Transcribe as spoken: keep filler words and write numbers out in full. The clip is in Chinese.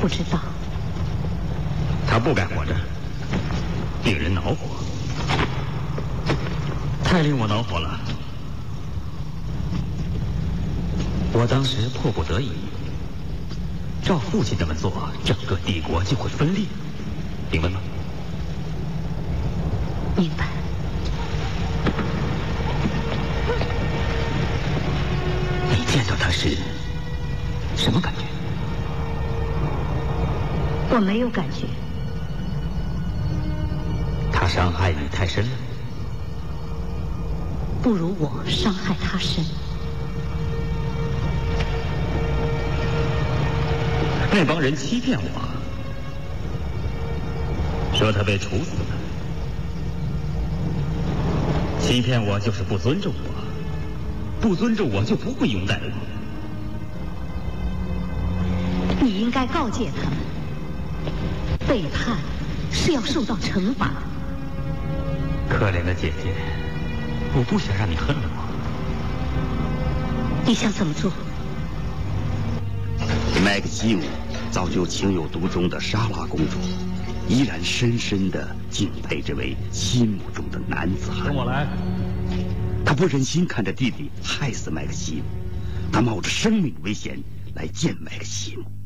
不知道。 他不该活着，令人恼火，太令我恼火了。我当时迫不得已，照父亲这么做，整个帝国就会分裂，明白吗？ 明白。 你见到他时什么感觉？ 我没有感觉。 他伤害你太深了， 不如我伤害他深。 那帮人欺骗我，说他被处死了。欺骗我就是不尊重我，不尊重我就不会拥戴我。 你应该告诫他们，背叛是要受到惩罚的。 可怜的姐姐，我不想让你恨了我。 你想怎么做？ 麦克西姆早就情有独钟的莎拉公主，依然深深地敬佩这位心目中的男子汉。 跟我来。 他不忍心看着弟弟害死麦克西姆，他冒着生命危险来见麦克西姆。